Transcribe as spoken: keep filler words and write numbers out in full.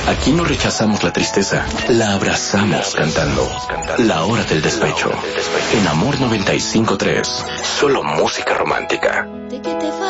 Aquí no rechazamos la tristeza, la abrazamos cantando. La hora del despecho. En Amor noventa y cinco tres. Solo música romántica.